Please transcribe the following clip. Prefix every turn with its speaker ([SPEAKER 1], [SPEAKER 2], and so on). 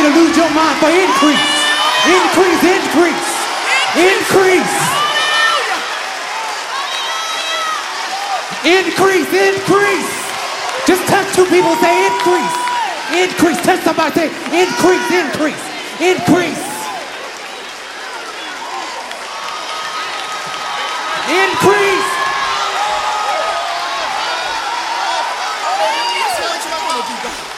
[SPEAKER 1] to lose your mind for increase. Increase, increase, increase. Increase, increase. Just touch two people and say increase. Increase. Touch somebody, say increase, increase, increase. Increase.
[SPEAKER 2] Isso é onde vai,